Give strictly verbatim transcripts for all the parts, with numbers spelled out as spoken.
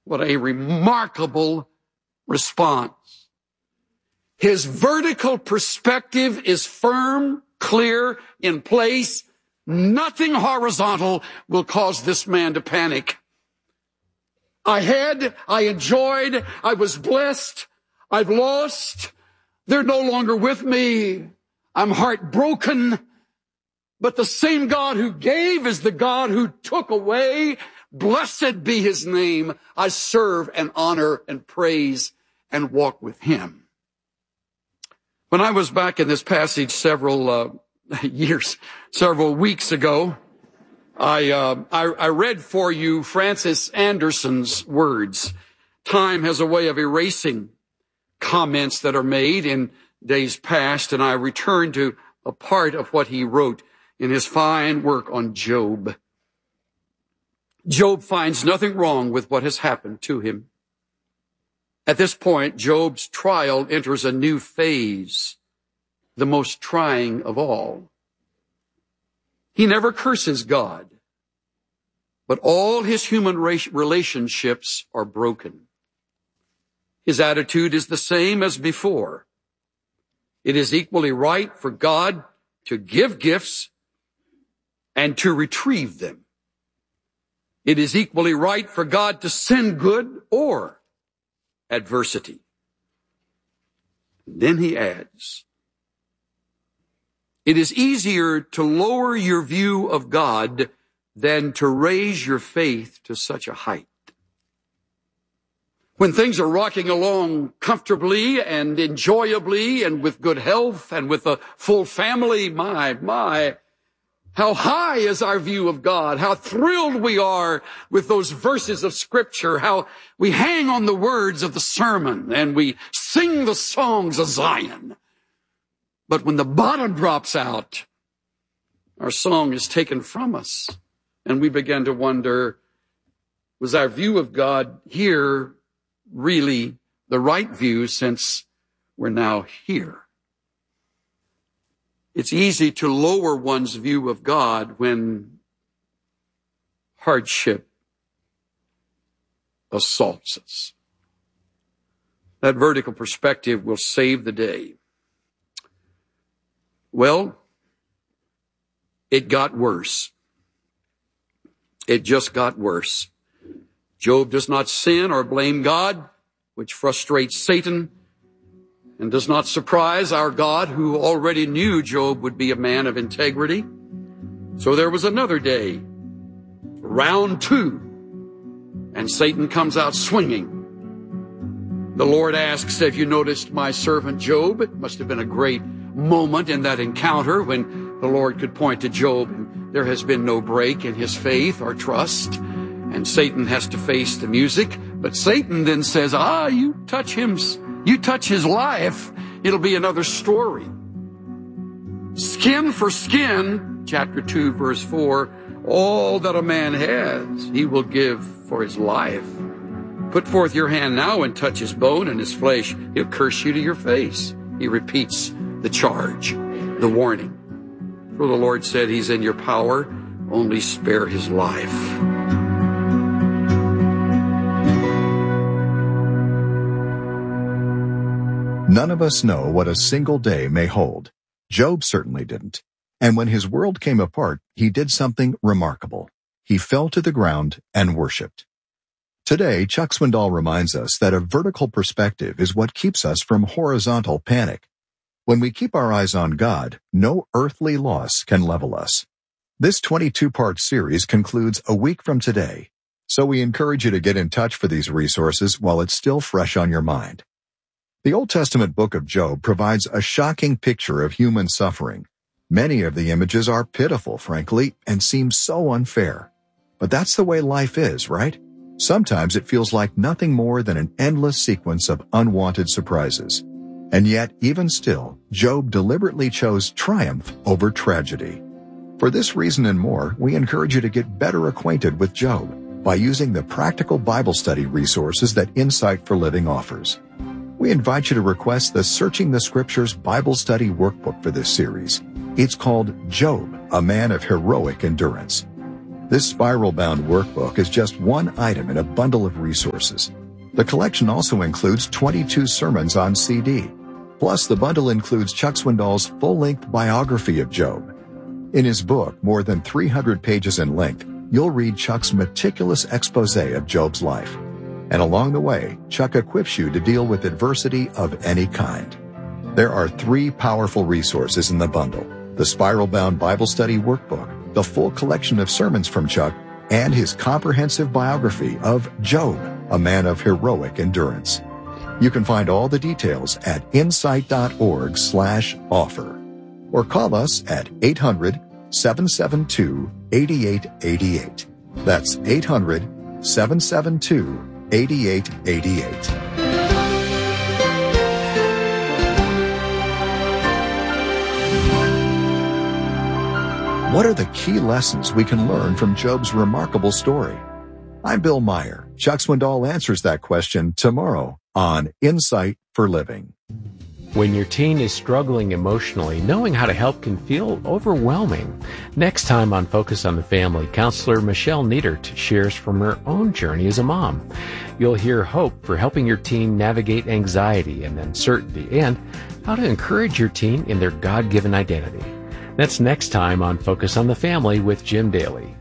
What a remarkable response. His vertical perspective is firm, clear, in place. Nothing horizontal will cause this man to panic. I had, I enjoyed, I was blessed, I've lost, they're no longer with me, I'm heartbroken, but the same God who gave is the God who took away. Blessed be his name. I serve and honor and praise and walk with him. When I was back in this passage several uh, years, several weeks ago, I, uh, I, I read for you Francis Anderson's words. Time has a way of erasing comments that are made in days past, and I returned to a part of what he wrote in his fine work on Job. Job finds nothing wrong with what has happened to him. At this point, Job's trial enters a new phase, the most trying of all. He never curses God, but all his human relationships are broken. His attitude is the same as before. It is equally right for God to give gifts and to retrieve them. It is equally right for God to send good or adversity. Then he adds, it is easier to lower your view of God than to raise your faith to such a height. When things are rocking along comfortably and enjoyably and with good health and with a full family, my, my, how high is our view of God? How thrilled we are with those verses of Scripture. How we hang on the words of the sermon and we sing the songs of Zion. But when the bottom drops out, our song is taken from us. And we begin to wonder, was our view of God here really the right view since we're now here? It's easy to lower one's view of God when hardship assaults us. That vertical perspective will save the day. Well, it got worse. It just got worse. Job does not sin or blame God, which frustrates Satan, and does not surprise our God, who already knew Job would be a man of integrity. So there was another day, round two, and Satan comes out swinging. The Lord asks, have you noticed my servant Job? It must have been a great moment in that encounter when the Lord could point to Job, and there has been no break in his faith or trust, and Satan has to face the music. But Satan then says, ah, you touch him, you touch his life, it'll be another story. Skin for skin, chapter two, verse four, all that a man has, he will give for his life. Put forth your hand now and touch his bone and his flesh. He'll curse you to your face. He repeats the charge, the warning. For the Lord said, he's in your power, only spare his life. None of us know what a single day may hold. Job certainly didn't. And when his world came apart, he did something remarkable. He fell to the ground and worshiped. Today, Chuck Swindoll reminds us that a vertical perspective is what keeps us from horizontal panic. When we keep our eyes on God, no earthly loss can level us. This twenty-two part series concludes a week from today, so we encourage you to get in touch for these resources while it's still fresh on your mind. The Old Testament book of Job provides a shocking picture of human suffering. Many of the images are pitiful, frankly, and seem so unfair. But that's the way life is, right? Sometimes it feels like nothing more than an endless sequence of unwanted surprises. And yet, even still, Job deliberately chose triumph over tragedy. For this reason and more, we encourage you to get better acquainted with Job by using the practical Bible study resources that Insight for Living offers. We invite you to request the Searching the Scriptures Bible Study Workbook for this series. It's called Job, a Man of Heroic Endurance. This spiral-bound workbook is just one item in a bundle of resources. The collection also includes twenty-two sermons on C D. Plus, the bundle includes Chuck Swindoll's full-length biography of Job. In his book, more than three hundred pages in length, you'll read Chuck's meticulous expose of Job's life. And along the way, Chuck equips you to deal with adversity of any kind. There are three powerful resources in the bundle: the spiral-bound Bible study workbook, the full collection of sermons from Chuck, and his comprehensive biography of Job, a man of heroic endurance. You can find all the details at insight.org slash offer or call us at eight hundred, seven seven two, eight eight eight eight. That's eight hundred, seven seven two, eight eight eight eight. What are the key lessons we can learn from Job's remarkable story? I'm Bill Meyer. Chuck Swindoll answers that question tomorrow on Insight for Living. When your teen is struggling emotionally, knowing how to help can feel overwhelming. Next time on Focus on the Family, counselor Michelle Niedert shares from her own journey as a mom. You'll hear hope for helping your teen navigate anxiety and uncertainty, and how to encourage your teen in their God-given identity. That's next time on Focus on the Family with Jim Daly.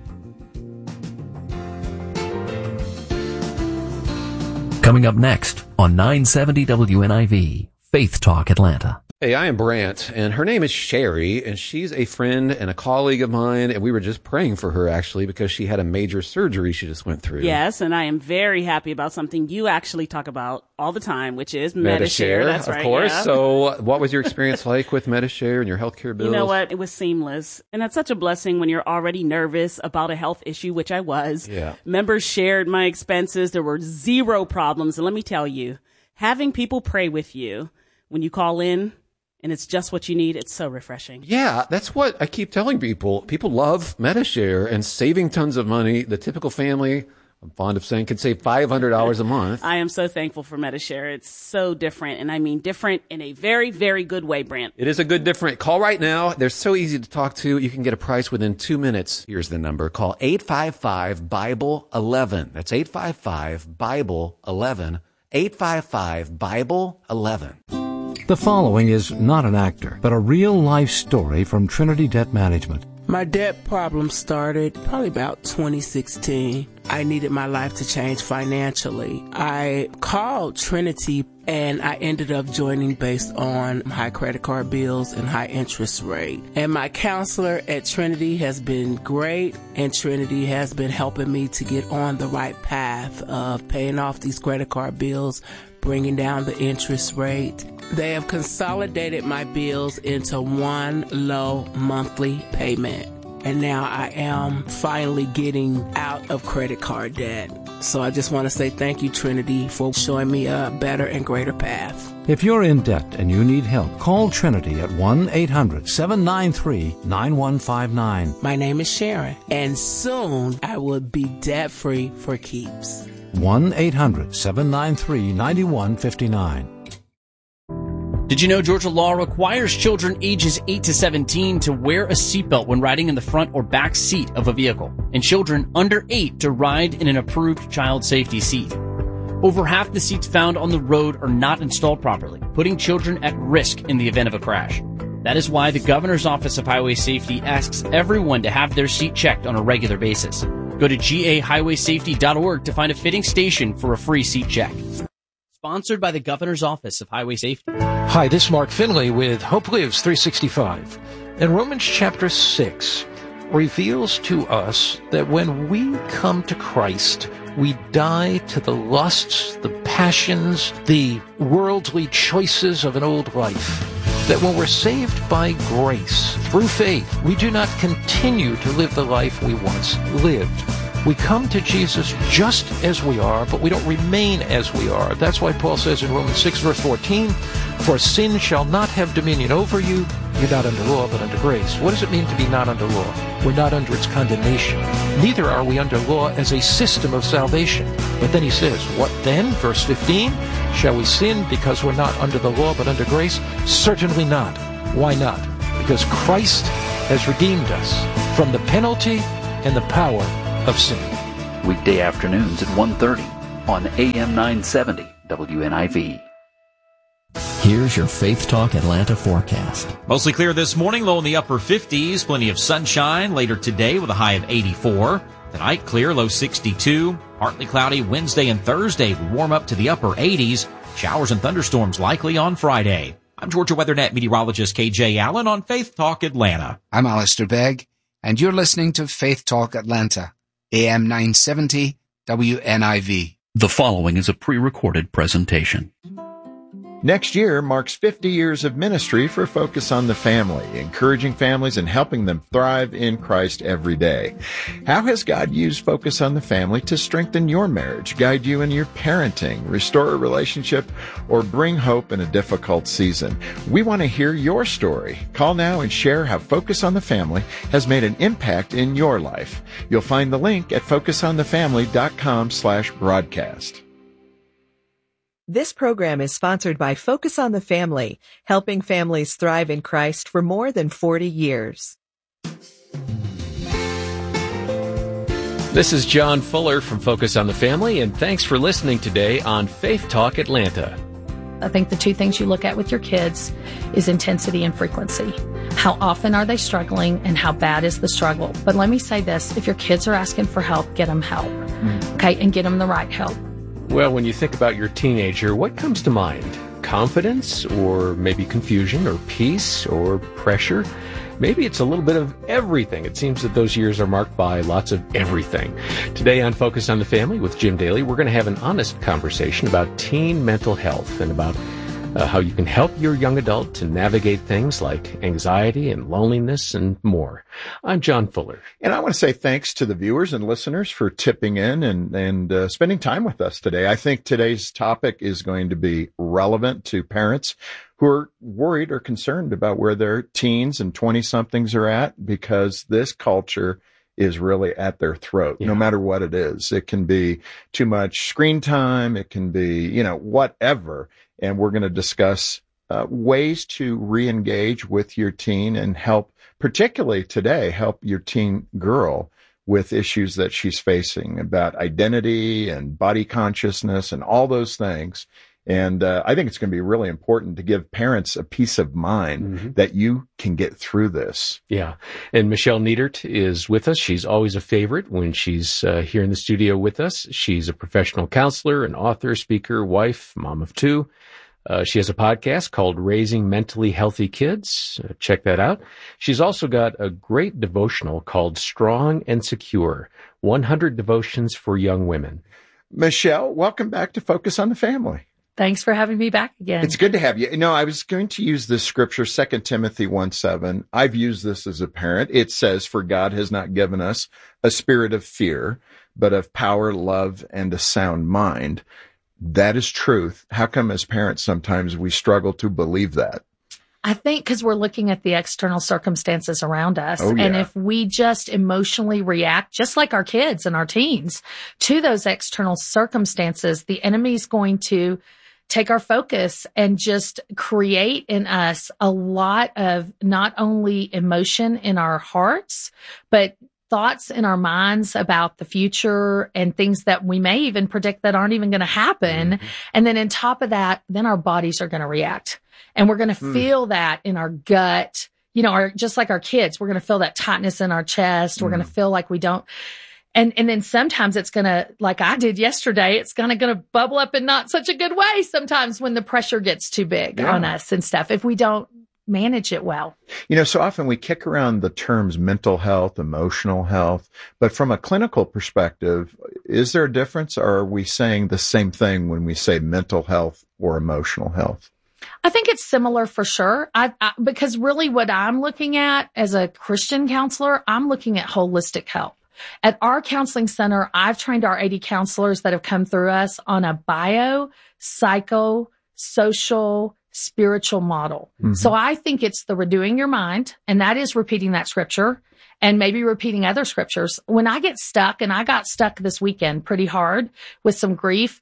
Coming up next on nine seventy W N I V, Faith Talk Atlanta. Hey, I am Brant, and her name is Sherry, and she's a friend and a colleague of mine, and we were just praying for her, actually, because she had a major surgery she just went through. Yes, and I am very happy about something you actually talk about all the time, which is Medi-Share. That's of right, course. yeah. So what was your experience like with Medi-Share and your healthcare bills? You know what? It was seamless. And that's such a blessing when you're already nervous about a health issue, which I was. Yeah. Members shared my expenses. There were zero problems. And let me tell you, having people pray with you when you call in, and it's just what you need, it's so refreshing. Yeah, that's what I keep telling people. People love Medi-Share and saving tons of money. The typical family, I'm fond of saying, could save five hundred dollars a month. I am so thankful for Medi-Share. It's so different, and I mean different in a very, very good way, Brant. It is a good different. Call right now. They're so easy to talk to. You can get a price within two minutes. Here's the number. Call eight five five, Bible eleven. That's eight five five, Bible eleven. eight five five, Bible eleven. The following is not an actor, but a real-life story from Trinity Debt Management. My debt problem started probably about twenty sixteen. I needed my life to change financially. I called Trinity and I ended up joining based on high credit card bills and high interest rate. And my counselor at Trinity has been great, and Trinity has been helping me to get on the right path of paying off these credit card bills, bringing down the interest rate. They have consolidated my bills into one low monthly payment. And now I am finally getting out of credit card debt. So I just want to say thank you, Trinity, for showing me a better and greater path. If you're in debt and you need help, call Trinity at one eight hundred, seven nine three, nine one five nine. My name is Sharon, and soon I will be debt-free for keeps. one eight hundred, seven nine three, nine one five nine. Did you know Georgia law requires children ages eight to seventeen to wear a seatbelt when riding in the front or back seat of a vehicle, and children under eight to ride in an approved child safety seat? Over half the seats found on the road are not installed properly, putting children at risk in the event of a crash. That is why the Governor's Office of Highway Safety asks everyone to have their seat checked on a regular basis. Go to G A highway safety dot org to find a fitting station for a free seat check. Sponsored by the Governor's Office of Highway Safety. Hi, this is Mark Finley with Hope Lives three sixty-five. And Romans chapter six reveals to us that when we come to Christ, we die to the lusts, the passions, the worldly choices of an old life. That when we're saved by grace, through faith, we do not continue to live the life we once lived. We come to Jesus just as we are, but we don't remain as we are. That's why Paul says in Romans six, verse fourteen, "For sin shall not have dominion over you." You're not under law, but under grace. What does it mean to be not under law? We're not under its condemnation. Neither are we under law as a system of salvation. But then he says, what then? Verse fifteen, "Shall we sin because we're not under the law, but under grace? Certainly not." Why not? Because Christ has redeemed us from the penalty and the power of sin. Weekday afternoons at one thirty on A M nine seventy W N I V. Here's your Faith Talk Atlanta forecast. Mostly clear this morning, low in the upper fifties. Plenty of sunshine later today with a high of eighty-four. Tonight, clear, low sixty-two. Partly cloudy Wednesday and Thursday. We warm up to the upper eighties. Showers and thunderstorms likely on Friday. I'm Georgia WeatherNet meteorologist K J Allen on Faith Talk Atlanta. I'm Alistair Begg, and you're listening to Faith Talk Atlanta, A M nine seventy W N I V. The following is a pre-recorded presentation. Next year marks fifty years of ministry for Focus on the Family, encouraging families and helping them thrive in Christ every day. How has God used Focus on the Family to strengthen your marriage, guide you in your parenting, restore a relationship, or bring hope in a difficult season? We want to hear your story. Call now and share how Focus on the Family has made an impact in your life. You'll find the link at focus on the family dot com slash broadcast. This program is sponsored by Focus on the Family, helping families thrive in Christ for more than forty years. This is John Fuller from Focus on the Family, and thanks for listening today on Faith Talk Atlanta. I think the two things you look at with your kids is intensity and frequency. How often are they struggling and how bad is the struggle? But let me say this, if your kids are asking for help, get them help, mm. okay, and get them the right help. Well, when you think about your teenager, what comes to mind? Confidence, or maybe confusion, or peace, or pressure? Maybe it's a little bit of everything. It seems that those years are marked by lots of everything. Today on Focus on the Family with Jim Daly, we're going to have an honest conversation about teen mental health and about uh, how you can help your young adult to navigate things like anxiety and loneliness and more. I'm John Fuller. And I want to say thanks to the viewers and listeners for tipping in and, and uh, spending time with us today. I think today's topic is going to be relevant to parents who are worried or concerned about where their teens and twenty-somethings are at, because this culture is really at their throat, yeah. no matter what it is. It can be too much screen time. It can be, you know, whatever. And we're going to discuss uh, ways to re-engage with your teen and help, particularly today, help your teen girl with issues that she's facing about identity and body consciousness and all those things. And uh, I think it's going to be really important to give parents a peace of mind mm-hmm. that you can get through this. Yeah. And Michelle Niedert is with us. She's always a favorite when she's uh, here in the studio with us. She's a professional counselor, an author, speaker, wife, mom of two. Uh, she has a podcast called Raising Mentally Healthy Kids. Uh, check that out. She's also got a great devotional called Strong and Secure, one hundred Devotions for Young Women. Michelle, welcome back to Focus on the Family. Thanks for having me back again. It's good to have you. You know, I was going to use this scripture, Second Timothy one seven. I've used this as a parent. It says, for God has not given us a spirit of fear, but of power, love, and a sound mind. That is truth. How come as parents sometimes we struggle to believe that? I think because we're looking at the external circumstances around us. Oh, yeah. And if we just emotionally react, just like our kids and our teens, to those external circumstances, the enemy's going to take our focus and just create in us a lot of not only emotion in our hearts, but thoughts in our minds about the future and things that we may even predict that aren't even going to happen. Mm-hmm. And then on top of that, then our bodies are going to react. And we're going to mm. feel that in our gut, you know, our, just like our kids, we're going to feel that tightness in our chest. Mm. We're going to feel like we don't. And, and then sometimes it's going to, like I did yesterday, it's kind of going to bubble up in not such a good way sometimes when the pressure gets too big yeah. on us and stuff, if we don't manage it well. You know, so often we kick around the terms mental health, emotional health, but from a clinical perspective, is there a difference, or are we saying the same thing when we say mental health or emotional health? I think it's similar for sure. I, I, because really what I'm looking at as a Christian counselor, I'm looking at holistic help. At our counseling center, I've trained our eighty counselors that have come through us on a bio, psycho, social, spiritual model. Mm-hmm. So I think it's the renewing your mind, and that is repeating that scripture and maybe repeating other scriptures. When I get stuck, and I got stuck this weekend pretty hard with some grief,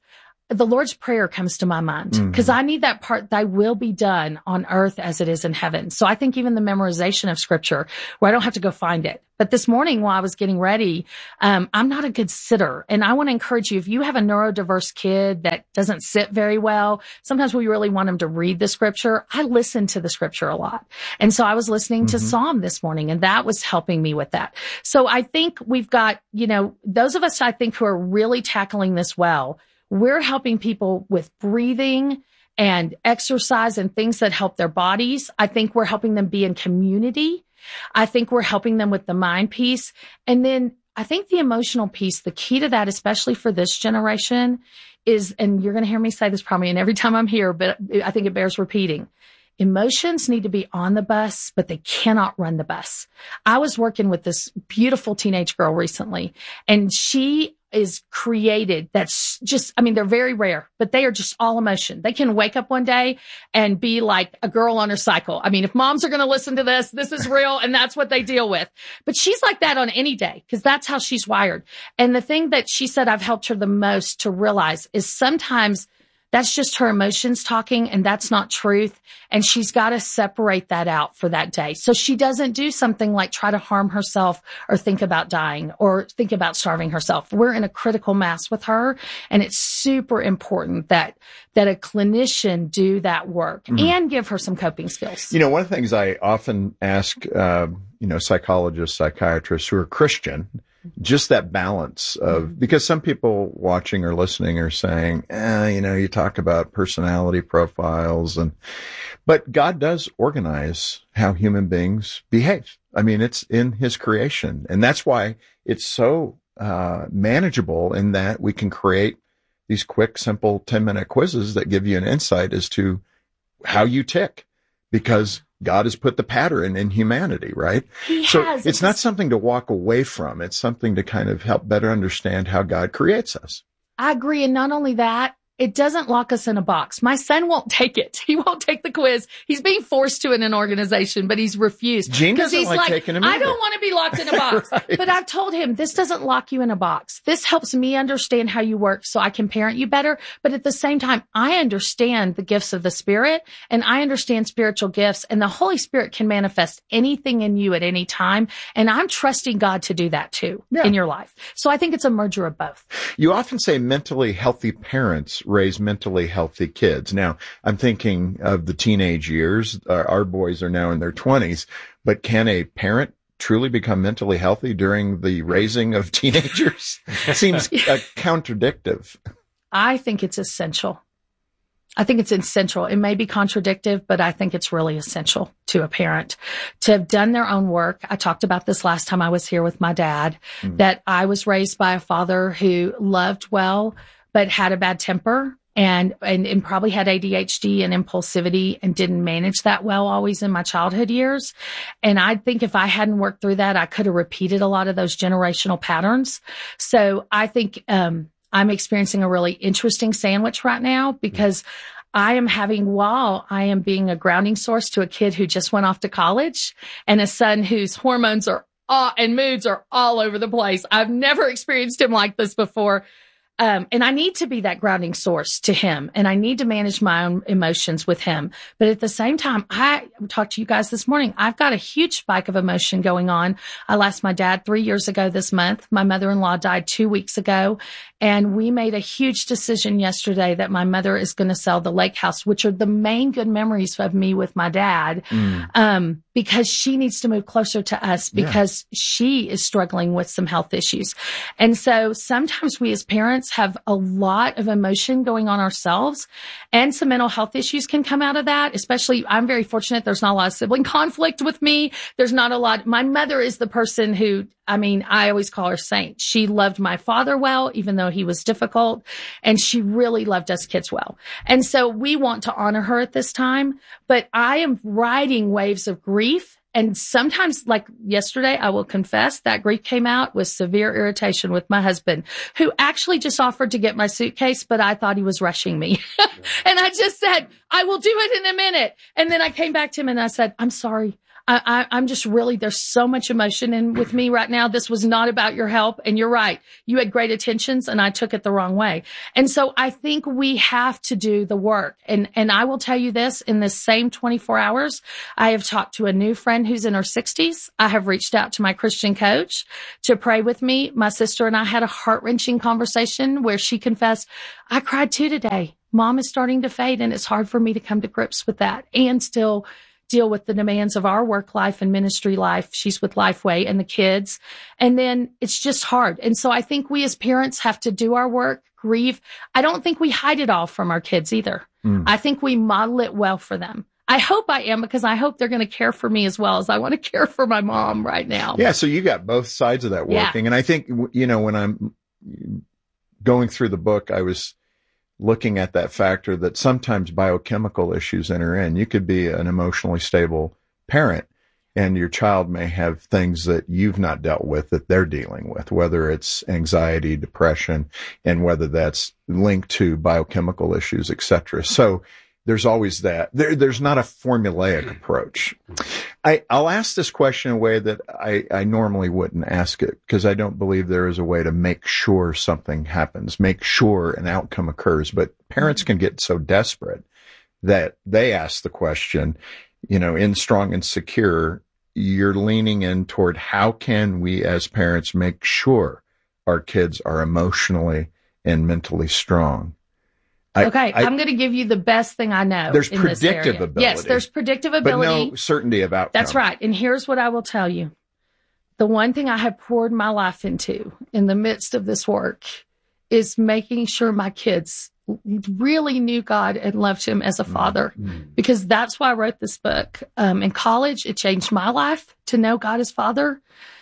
the Lord's Prayer comes to my mind because mm-hmm. I need that part, thy will be done on earth as it is in heaven. So I think even the memorization of scripture where I don't have to go find it. But this morning while I was getting ready, um, I'm not a good sitter. And I want to encourage you, if you have a neurodiverse kid that doesn't sit very well, sometimes we really want them to read the scripture. I listen to the scripture a lot. And so I was listening mm-hmm. to Psalm this morning, and that was helping me with that. So I think we've got, you know, those of us I think who are really tackling this well, we're helping people with breathing and exercise and things that help their bodies. I think we're helping them be in community. I think we're helping them with the mind piece. And then I think the emotional piece, the key to that, especially for this generation is, and you're going to hear me say this probably and every time I'm here, but I think it bears repeating. Emotions need to be on the bus, but they cannot run the bus. I was working with this beautiful teenage girl recently, and she is created. That's just, I mean, they're very rare, but they are just all emotion. They can wake up one day and be like a girl on her cycle. I mean, if moms are going to listen to this, this is real, and that's what they deal with. But she's like that on any day because that's how she's wired. And the thing that she said I've helped her the most to realize is sometimes that's just her emotions talking, and that's not truth. And she's got to separate that out for that day. So she doesn't do something like try to harm herself or think about dying or think about starving herself. We're in a critical mass with her, and it's super important that that a clinician do that work mm-hmm. and give her some coping skills. You know, one of the things I often ask, uh, you know, psychologists, psychiatrists who are Christian, just that balance of, because some people watching or listening are saying, eh, you know, you talk about personality profiles and, but God does organize how human beings behave. I mean, it's in his creation. And that's why it's so, uh, manageable in that we can create these quick, simple ten minute quizzes that give you an insight as to how you tick, because God has put the pattern in humanity, right? He so has. It's not something to walk away from. It's something to kind of help better understand how God creates us. I agree. And not only that, it doesn't lock us in a box. My son won't take it. He won't take the quiz. He's being forced to in an organization, but he's refused. Gene doesn't he's like, like taking him I either. don't want to be locked in a box. Right. But I've told him, this doesn't lock you in a box. This helps me understand how you work so I can parent you better. But at the same time, I understand the gifts of the Spirit, and I understand spiritual gifts, and the Holy Spirit can manifest anything in you at any time. And I'm trusting God to do that too yeah. in your life. So I think it's a merger of both. You often say mentally healthy parents raise mentally healthy kids. Now, I'm thinking of the teenage years. Our, our boys are now in their twenties, but can a parent truly become mentally healthy during the raising of teenagers? It seems uh, contradictive. I think it's essential. I think it's essential. It may be contradictive, but I think it's really essential to a parent to have done their own work. I talked about this last time I was here with my dad, mm. that I was raised by a father who loved well, but had a bad temper. And, and, and probably had A D H D and impulsivity and didn't manage that well always in my childhood years. And I think if I hadn't worked through that, I could have repeated a lot of those generational patterns. So I think, um, I'm experiencing a really interesting sandwich right now because I am having, while I am being a grounding source to a kid who just went off to college and a son whose hormones are all, and moods are all over the place. I've never experienced him like this before. Um, and I need to be that grounding source to him, and I need to manage my own emotions with him. But at the same time, I talked to you guys this morning. I've got a huge spike of emotion going on. I lost my dad three years ago this month. My mother-in-law died two weeks ago. And we made a huge decision yesterday that my mother is going to sell the lake house, which are the main good memories of me with my dad, mm. um, because she needs to move closer to us because yeah. she is struggling with some health issues. And so sometimes we as parents have a lot of emotion going on ourselves, and some mental health issues can come out of that. Especially, I'm very fortunate. There's not a lot of sibling conflict with me. There's not a lot. My mother is the person who, I mean, I always call her saint. She loved my father well, even though he was difficult, and she really loved us kids well. And so we want to honor her at this time, but I am riding waves of grief. And sometimes, like yesterday, I will confess that grief came out with severe irritation with my husband, who actually just offered to get my suitcase, but I thought he was rushing me. And I just said, I will do it in a minute. And then I came back to him and I said, I'm sorry. I, I, I'm just really, there's so much emotion in with me right now. This was not about your help. And you're right. You had great intentions and I took it the wrong way. And so I think we have to do the work. And, and I will tell you this, in this same twenty-four hours, I have talked to a new friend who's in her sixties. I have reached out to my Christian coach to pray with me. My sister and I had a heart-wrenching conversation where she confessed, I cried too today. Mom is starting to fade and it's hard for me to come to grips with that and still deal with the demands of our work life and ministry life. She's with Lifeway and the kids. And then it's just hard. And so I think we as parents have to do our work, grieve. I don't think we hide it all from our kids either. Mm. I think we model it well for them. I hope I am, because I hope they're going to care for me as well as I want to care for my mom right now. Yeah. So you got both sides of that working. Yeah. And I think, you know, when I'm going through the book, I was looking at that factor that sometimes biochemical issues enter in. You could be an emotionally stable parent and your child may have things that you've not dealt with that they're dealing with, whether it's anxiety, depression, and whether that's linked to biochemical issues, et cetera. So there's always that. There, there's not a formulaic approach. I, I'll ask this question in a way that I, I normally wouldn't ask it, because I don't believe there is a way to make sure something happens, make sure an outcome occurs. But parents can get so desperate that they ask the question, you know, in Strong and Secure, you're leaning in toward how can we as parents make sure our kids are emotionally and mentally strong? I, okay, I, I'm going to give you the best thing I know. There's in predictive this area. ability. Yes, there's predictive ability. But no certainty of outcome. That's right. And here's what I will tell you. The one thing I have poured my life into in the midst of this work is making sure my kids really knew God and loved him as a father, mm-hmm. because that's why I wrote this book. Um, in college, it changed my life to know God as Father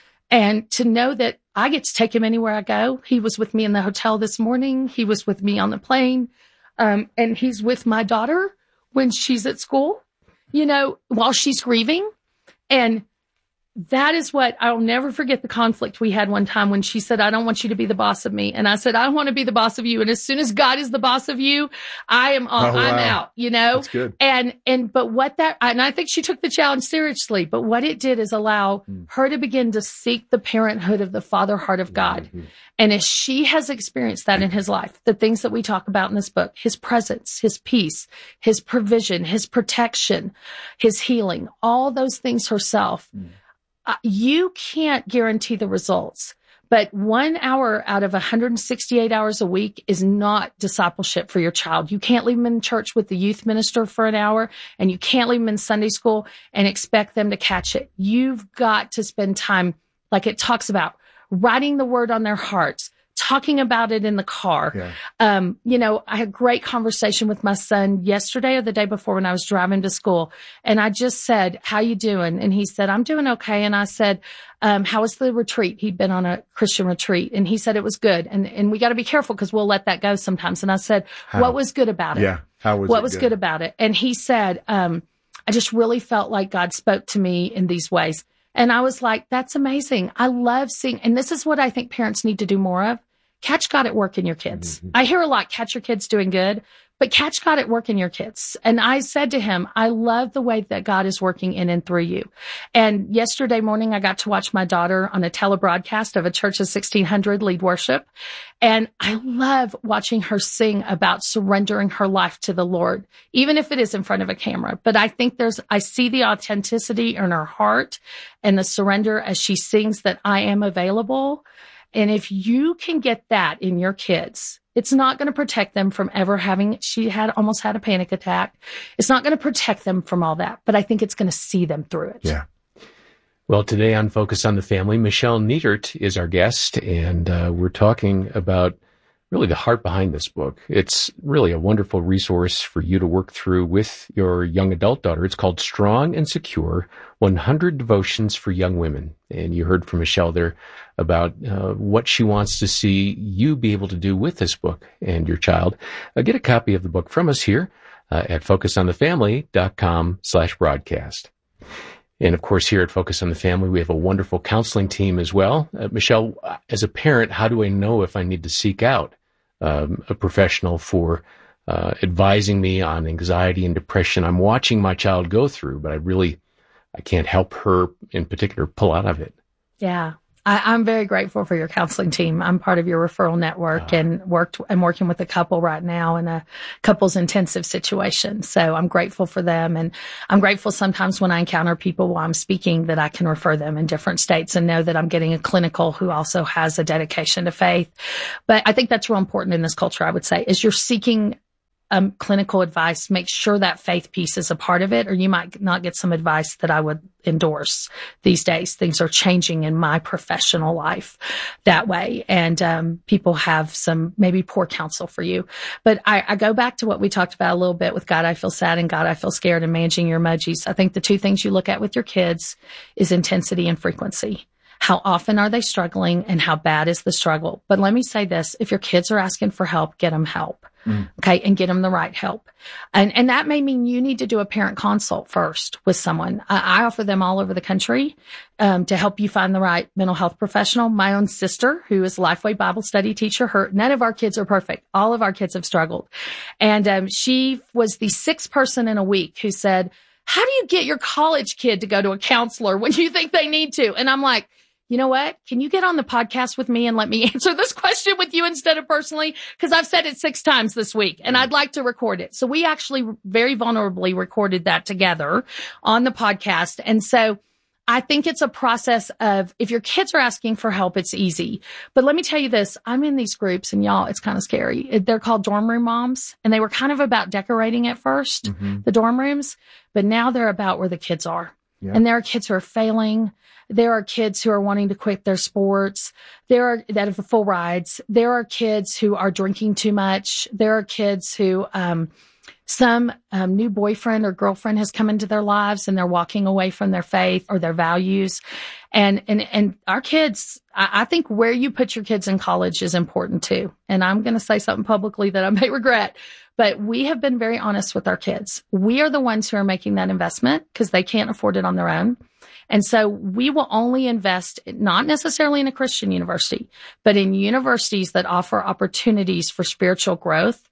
and to know that I get to take him anywhere I go. He was with me in the hotel this morning. He was with me on the plane. Um, and he's with my daughter when she's at school, you know, while she's grieving. And that is what I'll never forget, the conflict we had one time when she said, I don't want you to be the boss of me. And I said, I want to be the boss of you. And as soon as God is the boss of you, I am, on, oh, wow. I'm out, you know, that's good. And, and, but what that, and I think she took the challenge seriously, but what it did is allow mm. her to begin to seek the parenthood of the father heart of God. Mm-hmm. And as she has experienced that in his life, the things that we talk about in this book, his presence, his peace, his provision, his protection, his healing, all those things herself, mm. Uh, you can't guarantee the results, but one hour out of one hundred sixty-eight hours a week is not discipleship for your child. You can't leave them in church with the youth minister for an hour, and you can't leave them in Sunday school and expect them to catch it. You've got to spend time, like it talks about, writing the word on their hearts, talking about it in the car. Yeah. Um, you know, I had a great conversation with my son yesterday or the day before when I was driving to school. And I just said, how you doing? And he said, I'm doing okay. And I said, um, how was the retreat? He'd been on a Christian retreat and he said it was good. And, and we got to be careful because we'll let that go sometimes. And I said, how? What was good about it? Yeah. How was what it was good? good about it? And he said, um, I just really felt like God spoke to me in these ways. And I was like, that's amazing. I love seeing, and this is what I think parents need to do more of. Catch God at work in your kids. Mm-hmm. I hear a lot, catch your kids doing good, but catch God at work in your kids. And I said to him, I love the way that God is working in and through you. And yesterday morning, I got to watch my daughter on a telebroadcast of a church of sixteen hundred lead worship. And I love watching her sing about surrendering her life to the Lord, even if it is in front of a camera. But I think there's, I see the authenticity in her heart and the surrender as she sings that I am available. And if you can get that in your kids, it's not going to protect them from ever having, she had almost had a panic attack. It's not going to protect them from all that, but I think it's going to see them through it. Yeah. Well, today on Focus on the Family, Michelle Niedert is our guest, and uh, we're talking about really the heart behind this book. It's really a wonderful resource for you to work through with your young adult daughter. It's called Strong and Secure, one hundred Devotions for Young Women. And you heard from Michelle there about uh, what she wants to see you be able to do with this book and your child. Uh, get a copy of the book from us here uh, at focus on the family dot com slash broadcast. And of course, here at Focus on the Family, we have a wonderful counseling team as well. Uh, Michelle, as a parent, how do I know if I need to seek out um, a professional for uh, advising me on anxiety and depression I'm watching my child go through, but I really I can't help her in particular pull out of it. Yeah. I, I'm very grateful for your counseling team. I'm part of your referral network and worked, I'm working with a couple right now in a couples intensive situation. So I'm grateful for them. And I'm grateful sometimes when I encounter people while I'm speaking that I can refer them in different states and know that I'm getting a clinical who also has a dedication to faith. But I think that's real important in this culture, I would say, is you're seeking Um, clinical advice, make sure that faith piece is a part of it, or you might not get some advice that I would endorse these days. Things are changing in my professional life that way. And, um, people have some maybe poor counsel for you. But I, I go back to what we talked about a little bit with God, I feel sad and God, I feel scared and managing your emojis. I think the two things you look at with your kids is intensity and frequency. How often are they struggling and how bad is the struggle? But let me say this, if your kids are asking for help, get them help. Mm. Okay. And get them the right help. And, and that may mean you need to do a parent consult first with someone. I, I offer them all over the country, um, to help you find the right mental health professional. My own sister, who is a Lifeway Bible study teacher, her, none of our kids are perfect. All of our kids have struggled. And, um, she was the sixth person in a week who said, how do you get your college kid to go to a counselor when you think they need to? And I'm like, you know what? Can you get on the podcast with me and let me answer this question with you instead of personally? Because I've said it six times this week and I'd like to record it. So we actually very vulnerably recorded that together on the podcast. And so I think it's a process of, if your kids are asking for help, it's easy. But let me tell you this, I'm in these groups and y'all, it's kind of scary. They're called dorm room moms and they were kind of about decorating at first, mm-hmm. the dorm rooms, but now they're about where the kids are. Yeah. And there are kids who are failing. There are kids who are wanting to quit their sports. There are that have full rides. There are kids who are drinking too much. There are kids who, um, some um, new boyfriend or girlfriend has come into their lives and they're walking away from their faith or their values. And, and, and our kids, I, I think where you put your kids in college is important too. And I'm going to say something publicly that I may regret, but we have been very honest with our kids. We are the ones who are making that investment because they can't afford it on their own. And so we will only invest, not necessarily in a Christian university, but in universities that offer opportunities for spiritual growth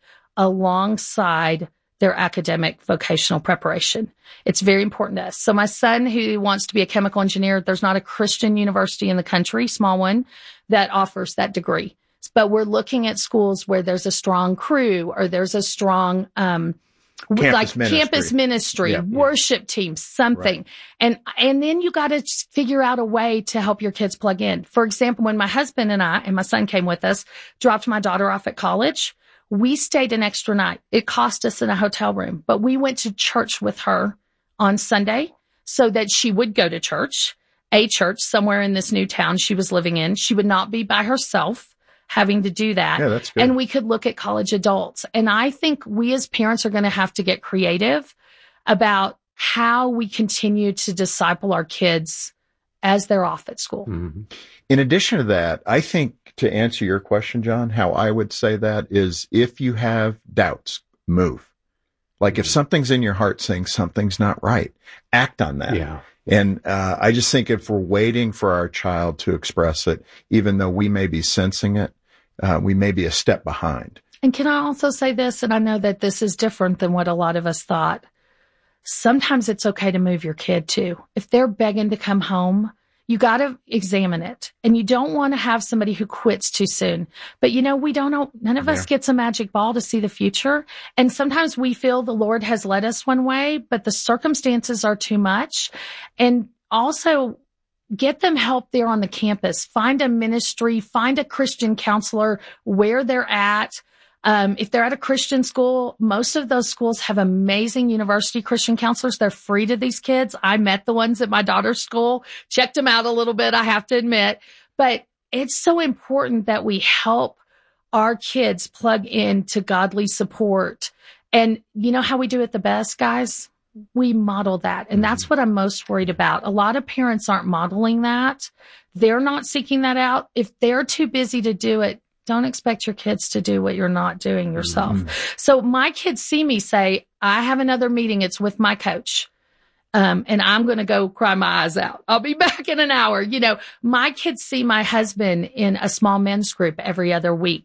alongside their academic vocational preparation. It's very important to us. So my son who wants to be a chemical engineer, there's not a Christian university in the country, small one, that offers that degree. But we're looking at schools where there's a strong crew or there's a strong, um, Campus like ministry. campus ministry, yeah, worship yeah. team, something. Right. And, and then you got to figure out a way to help your kids plug in. For example, when my husband and I, and my son came with us, dropped my daughter off at college, we stayed an extra night. It cost us in a hotel room, but we went to church with her on Sunday so that she would go to church, a church somewhere in this new town she was living in. She would not be by herself having to do that. Yeah, that's good. And we could look at college adults. And I think we as parents are going to have to get creative about how we continue to disciple our kids as they're off at school. Mm-hmm. In addition to that, I think to answer your question, John, how I would say that is if you have doubts, move. Like mm-hmm. if something's in your heart saying something's not right, act on that. Yeah. And uh, I just think if we're waiting for our child to express it, even though we may be sensing it, uh, we may be a step behind. And can I also say this, and I know that this is different than what a lot of us thought. Sometimes it's okay to move your kid too. If they're begging to come home, you got to examine it. And you don't want to have somebody who quits too soon. But you know, we don't know, none of us Yeah. gets a magic ball to see the future. And sometimes we feel the Lord has led us one way, but the circumstances are too much. And also get them help there on the campus. Find a ministry, find a Christian counselor where they're at. Um, if they're at a Christian school, most of those schools have amazing university Christian counselors. They're free to these kids. I met the ones at my daughter's school, checked them out a little bit, I have to admit. But it's so important that we help our kids plug into godly support. And you know how we do it the best, guys? We model that. And that's what I'm most worried about. A lot of parents aren't modeling that. They're not seeking that out. If they're too busy to do it, don't expect your kids to do what you're not doing yourself. Mm-hmm. So my kids see me say, I have another meeting. It's with my coach. Um, and I'm going to go cry my eyes out. I'll be back in an hour. You know, my kids see my husband in a small men's group every other week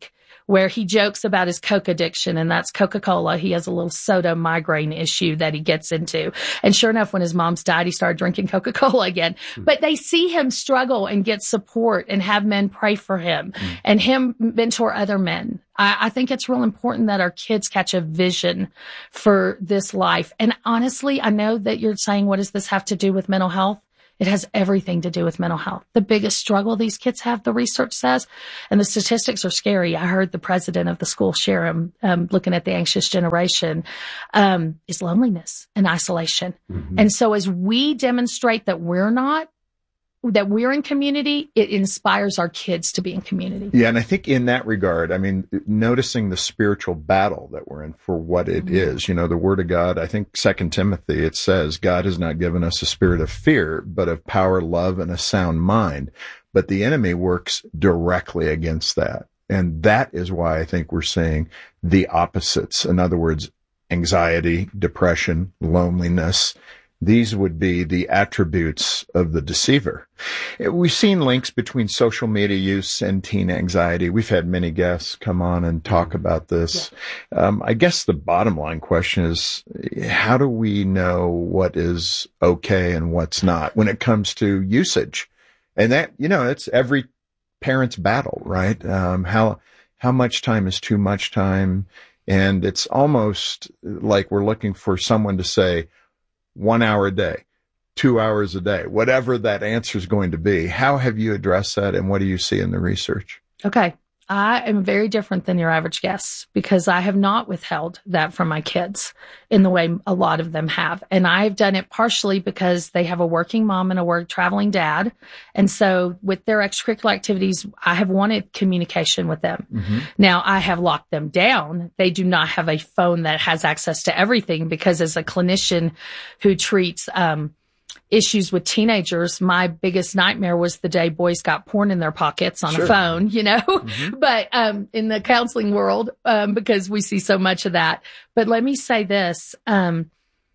where he jokes about his Coke addiction, and that's Coca-Cola. He has a little soda migraine issue that he gets into. And sure enough, when his mom's died, he started drinking Coca-Cola again. Mm. But they see him struggle and get support and have men pray for him mm. and him mentor other men. I, I think it's real important that our kids catch a vision for this life. And honestly, I know that you're saying, what does this have to do with mental health? It has everything to do with mental health. The biggest struggle these kids have, the research says, and the statistics are scary. I heard the president of the school share them, um, looking at the anxious generation, um, is loneliness and isolation. Mm-hmm. And so as we demonstrate that we're not, that we're in community, it inspires our kids to be in community. Yeah, and I think in that regard, I mean, noticing the spiritual battle that we're in for what it mm-hmm. is, you know, the Word of God, I think Second Timothy, it says, God has not given us a spirit of fear, but of power, love, and a sound mind. But the enemy works directly against that. And that is why I think we're seeing the opposites. In other words, anxiety, depression, loneliness. These would be the attributes of the deceiver. We've seen links between social media use and teen anxiety. We've had many guests come on and talk about this. Yeah. Um, I guess the bottom line question is, how do we know what is okay and what's not when it comes to usage? And that, you know, it's every parent's battle, right? Um, how, how much time is too much time? And it's almost like we're looking for someone to say, one hour a day, two hours a day, whatever that answer is going to be. How have you addressed that, and what do you see in the research? Okay. I am very different than your average guest because I have not withheld that from my kids in the way a lot of them have. And I've done it partially because they have a working mom and a work traveling dad. And so with their extracurricular activities, I have wanted communication with them. Mm-hmm. Now I have locked them down. They do not have a phone that has access to everything because as a clinician who treats, um, issues with teenagers, my biggest nightmare was the day boys got porn in their pockets on sure. a phone, you know, mm-hmm. but, um, in the counseling world, um, because we see so much of that. But let me say this, um,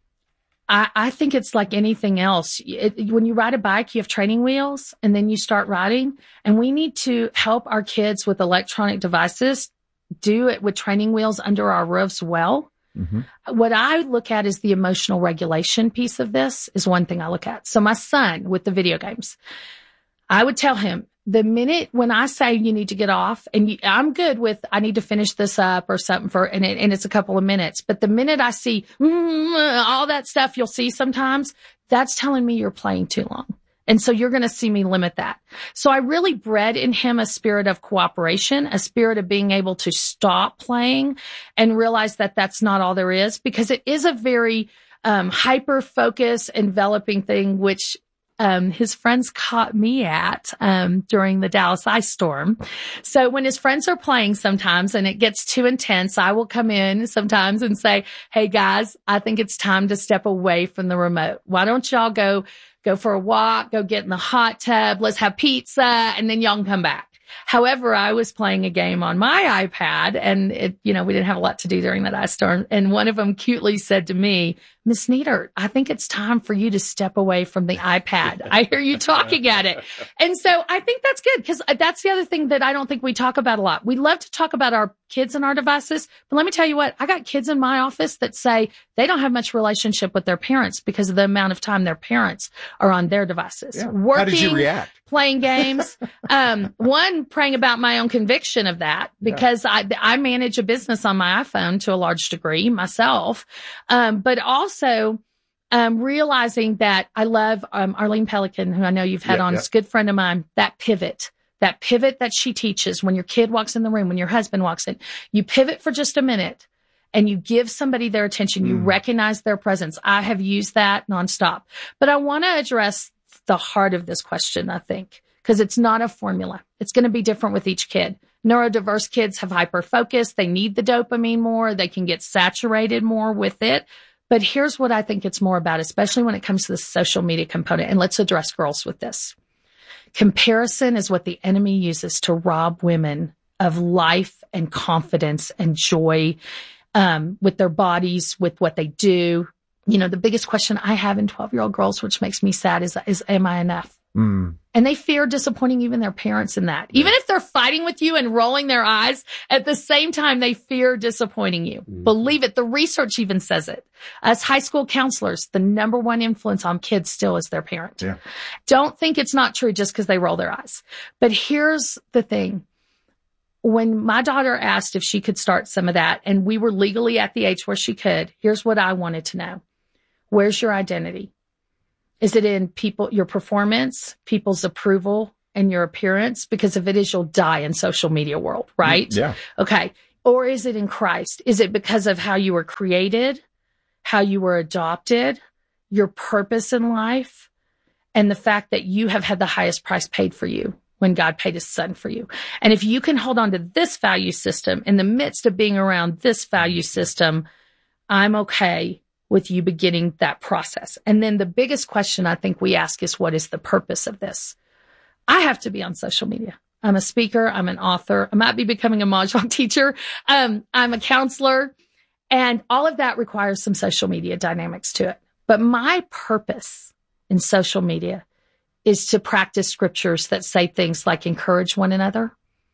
I, I think it's like anything else. It, when you ride a bike, you have training wheels and then you start riding, and we need to help our kids with electronic devices do it with training wheels under our roofs well. Mm-hmm. What I look at is the emotional regulation piece of this is one thing I look at. So my son with the video games, I would tell him the minute when I say you need to get off, and you, I'm good with I need to finish this up or something for, and, it, and it's a couple of minutes. But the minute I see mm, all that stuff you'll see sometimes, that's telling me you're playing too long. And so you're going to see me limit that. So I really bred in him a spirit of cooperation, a spirit of being able to stop playing and realize that that's not all there is, because it is a very um, hyper-focused, enveloping thing, which um, his friends caught me at um, during the Dallas ice storm. So when his friends are playing sometimes and it gets too intense, I will come in sometimes and say, hey, guys, I think it's time to step away from the remote. Why don't y'all go Go for a walk, go get in the hot tub, let's have pizza, and then y'all can come back. However, I was playing a game on my iPad, and it, you know, we didn't have a lot to do during that ice storm. And one of them cutely said to me, Miss Nieder, I think it's time for you to step away from the iPad. I hear you talking at it. And so I think that's good, because that's the other thing that I don't think we talk about a lot. We love to talk about our kids and our devices, but let me tell you what, I got kids in my office that say they don't have much relationship with their parents because of the amount of time their parents are on their devices. Yeah. Working, how did you react? Playing games. um, one, praying about my own conviction of that, because yeah. I, I manage a business on my iPhone to a large degree myself. Um, but also, um, realizing that I love, um, Arlene Pelican, who I know you've had yeah, on, yeah. is a good friend of mine, that pivot, that pivot that she teaches when your kid walks in the room, when your husband walks in, you pivot for just a minute and you give somebody their attention. Mm. You recognize their presence. I have used that nonstop, but I want to address the heart of this question, I think, because it's not a formula. It's going to be different with each kid. Neurodiverse kids have hyper focus. They need the dopamine more. They can get saturated more with it. But here's what I think it's more about, especially when it comes to the social media component. And let's address girls with this. Comparison is what the enemy uses to rob women of life and confidence and joy, um, with their bodies, with what they do. You know, the biggest question I have in twelve-year-old girls, which makes me sad, is, is am I enough? Mm. And they fear disappointing even their parents in that. Even if they're fighting with you and rolling their eyes, at the same time, they fear disappointing you. Mm. Believe it. The research even says it. As high school counselors, the number one influence on kids still is their parent. Yeah. Don't think it's not true just because they roll their eyes. But here's the thing. When my daughter asked if she could start some of that, and we were legally at the age where she could, here's what I wanted to know. Where's your identity? Is it in people, your performance, people's approval, and your appearance? Because if it is, you'll die in social media world, right? Yeah. Okay. Or is it in Christ? Is it because of how you were created, how you were adopted, your purpose in life, and the fact that you have had the highest price paid for you when God paid his son for you? And if you can hold on to this value system in the midst of being around this value system, I'm okay with you beginning that process. And then the biggest question I think we ask is, what is the purpose of this? I have to be on social media. I'm a speaker. I'm an author. I might be becoming a mahjong teacher. Um, I'm a counselor. And all of that requires some social media dynamics to it. But my purpose in social media is to practice scriptures that say things like encourage one another.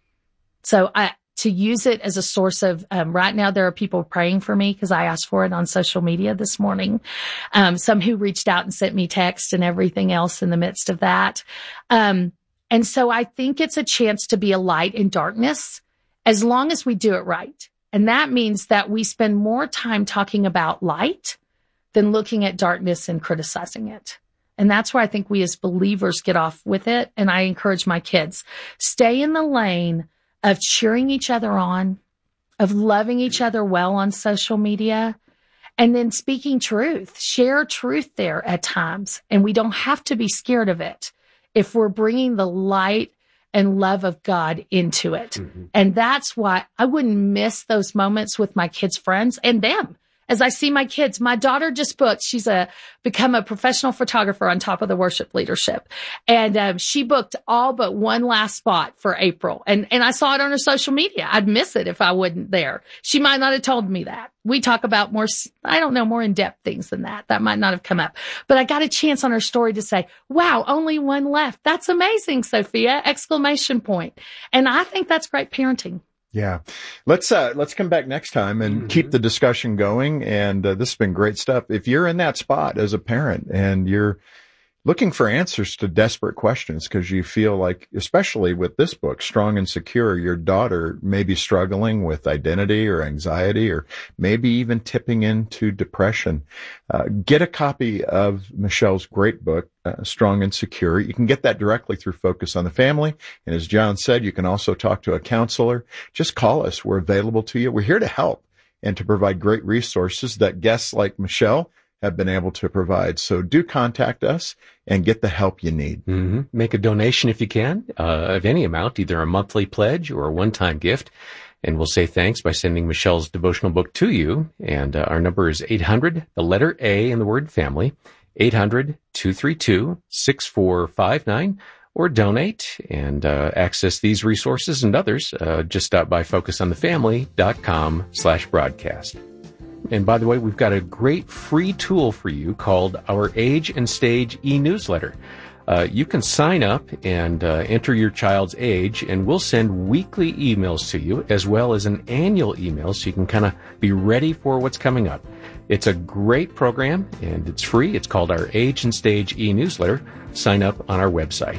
So I, to use it as a source of, um, right now there are people praying for me because I asked for it on social media this morning. Um, some who reached out and sent me text and everything else in the midst of that. Um, and so I think it's a chance to be a light in darkness as long as we do it right. And that means that we spend more time talking about light than looking at darkness and criticizing it. And that's where I think we as believers get off with it. And I encourage my kids, stay in the lane of cheering each other on, of loving each other well on social media, and then speaking truth. Share truth there at times. And we don't have to be scared of it if we're bringing the light and love of God into it. Mm-hmm. And that's why I wouldn't miss those moments with my kids' friends and them. As I see my kids, my daughter just booked, she's a, become a professional photographer on top of the worship leadership. And um, she booked all but one last spot for April. And, and I saw it on her social media. I'd miss it if I wasn't there. She might not have told me that. We talk about more, I don't know, more in-depth things than that. That might not have come up. But I got a chance on her story to say, wow, only one left. That's amazing, Sophia! Exclamation point. And I think that's great parenting. Yeah. Let's, uh, let's come back next time and mm-hmm. keep the discussion going. And uh, this has been great stuff. If you're in that spot as a parent and you're looking for answers to desperate questions because you feel like, especially with this book, Strong and Secure, your daughter may be struggling with identity or anxiety or maybe even tipping into depression, uh, get a copy of Michelle's great book, uh, Strong and Secure. You can get that directly through Focus on the Family. And as John said, you can also talk to a counselor. Just call us. We're available to you. We're here to help and to provide great resources that guests like Michelle have been able to provide. So do contact us and get the help you need. Mm-hmm. Make a donation if you can, uh, of any amount, either a monthly pledge or a one-time gift. And we'll say thanks by sending Michelle's devotional book to you. And uh, our number is eight hundred, the letter A in the word family, eight hundred, two three two, six four five nine, or donate and uh, access these resources and others. Uh, just stop by focusonthefamily.com slash broadcast. And by the way, we've got a great free tool for you called our Age and Stage e-newsletter. Uh, you can sign up and uh, enter your child's age, and we'll send weekly emails to you as well as an annual email so you can kind of be ready for what's coming up. It's a great program, and it's free. It's called our Age and Stage e-newsletter. Sign up on our website.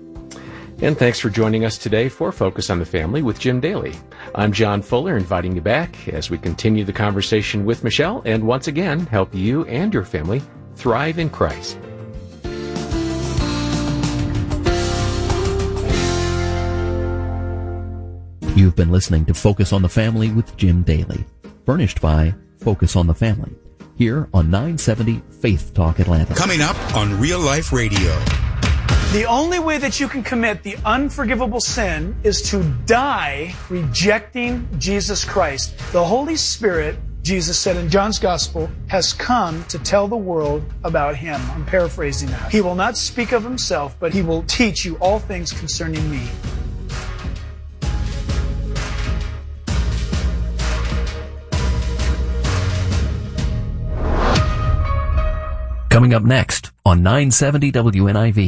And thanks for joining us today for Focus on the Family with Jim Daly. I'm John Fuller, inviting you back as we continue the conversation with Michelle and once again help you and your family thrive in Christ. You've been listening to Focus on the Family with Jim Daly, furnished by Focus on the Family, here on nine seventy Faith Talk Atlanta. Coming up on Real Life Radio. The only way that you can commit the unforgivable sin is to die rejecting Jesus Christ. The Holy Spirit, Jesus said in John's Gospel, has come to tell the world about Him. I'm paraphrasing that. He will not speak of Himself, but He will teach you all things concerning me. Coming up next on nine seventy W N I V,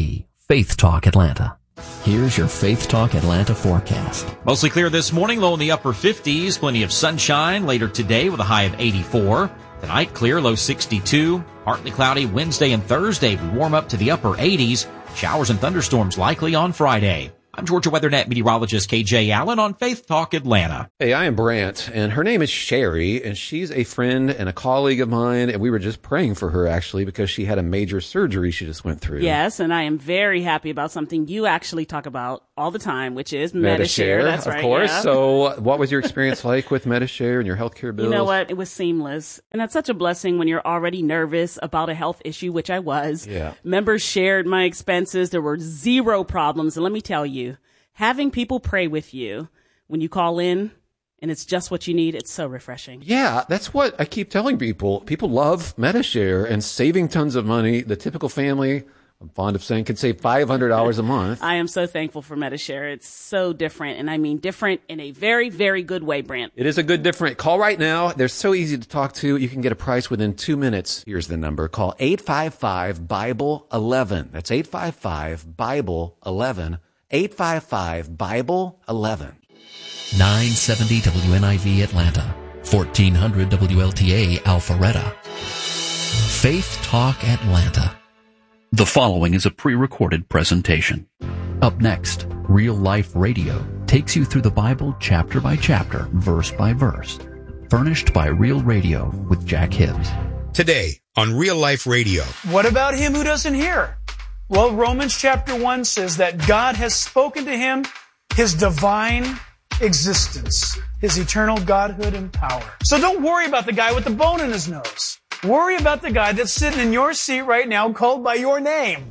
Faith Talk Atlanta. Here's your Faith Talk Atlanta forecast. Mostly clear this morning, low in the upper fifties. Plenty of sunshine later today with a high of eighty-four. Tonight, clear, low sixty-two. Partly cloudy Wednesday and Thursday. We warm up to the upper eighties. Showers and thunderstorms likely on Friday. I'm Georgia WeatherNet meteorologist K J Allen on Faith Talk Atlanta. Hey, I am Brant, and her name is Sherry, and she's a friend and a colleague of mine, and we were just praying for her, actually, because she had a major surgery she just went through. Yes, and I am very happy about something you actually talk about all the time, which is Medi-Share. Medi-Share. That's of right, course. yeah. So what was your experience like with Medi-Share and your healthcare bills? You know what? It was seamless. And that's such a blessing when you're already nervous about a health issue, which I was. Yeah. Members shared my expenses. There were zero problems. And let me tell you, having people pray with you when you call in and it's just what you need, it's so refreshing. Yeah, that's what I keep telling people. People love Medi-Share and saving tons of money. The typical family, I'm fond of saying, can save five hundred dollars a month. I am so thankful for Medi-Share. It's so different, and I mean different in a very, very good way, Brant. It is a good different. Call right now. They're so easy to talk to. You can get a price within two minutes. Here's the number. Call eight five five, Bible eleven. That's eight five five, Bible eleven. eight five five, Bible eleven. nine seventy W N I V Atlanta. fourteen hundred W L T A Alpharetta. Faith Talk Atlanta. The following is a pre-recorded presentation. Up next, Real Life Radio takes you through the Bible chapter by chapter, verse by verse. Furnished by Real Radio with Jack Hibbs. Today on Real Life Radio. What about him who doesn't hear? Well, Romans chapter one says that God has spoken to him his divine existence, his eternal godhood and power. So don't worry about the guy with the bone in his nose. Worry about the guy that's sitting in your seat right now called by your name.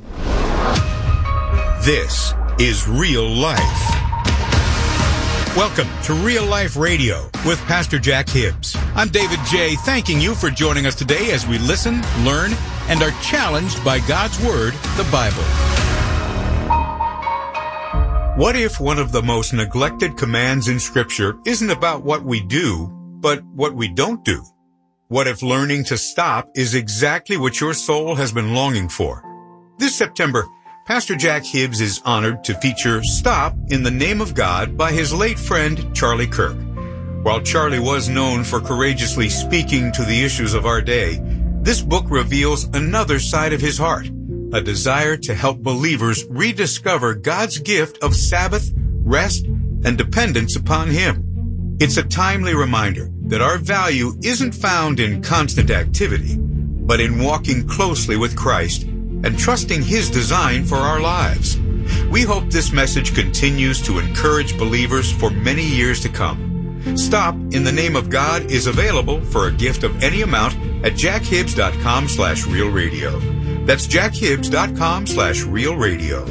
This is Real Life. Welcome to Real Life Radio with Pastor Jack Hibbs. I'm David J., thanking you for joining us today as we listen, learn, and are challenged by God's Word, the Bible. What if one of the most neglected commands in Scripture isn't about what we do, but what we don't do? What if learning to stop is exactly what your soul has been longing for? This September, Pastor Jack Hibbs is honored to feature Stop in the Name of God by his late friend Charlie Kirk. While Charlie was known for courageously speaking to the issues of our day, this book reveals another side of his heart, a desire to help believers rediscover God's gift of Sabbath, rest, and dependence upon Him. It's a timely reminder that our value isn't found in constant activity, but in walking closely with Christ and trusting His design for our lives. We hope this message continues to encourage believers for many years to come. Stop in the Name of God is available for a gift of any amount at jackhibbs.com slash real radio. That's jackhibbs.com slash real radio.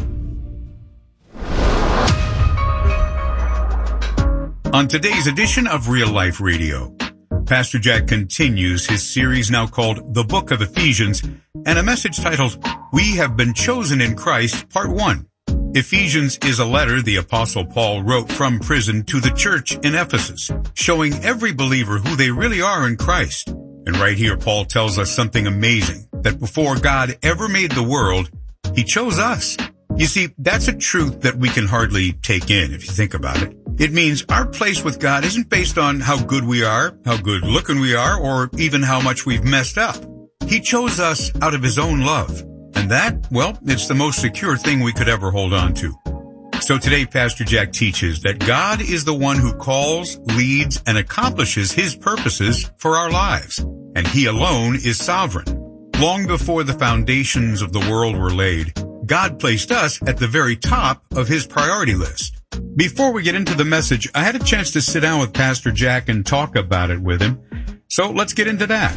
On today's edition of Real Life Radio, Pastor Jack continues his series now called The Book of Ephesians, and a message titled, We Have Been Chosen in Christ, Part one. Ephesians is a letter the Apostle Paul wrote from prison to the church in Ephesus, showing every believer who they really are in Christ. And right here, Paul tells us something amazing, that before God ever made the world, He chose us. You see, that's a truth that we can hardly take in if you think about it. It means our place with God isn't based on how good we are, how good looking we are, or even how much we've messed up. He chose us out of His own love. And that, well, it's the most secure thing we could ever hold on to. So today, Pastor Jack teaches that God is the one who calls, leads, and accomplishes His purposes for our lives. And He alone is sovereign. Long before the foundations of the world were laid, God placed us at the very top of His priority list. Before we get into the message, I had a chance to sit down with Pastor Jack and talk about it with him. So let's get into that.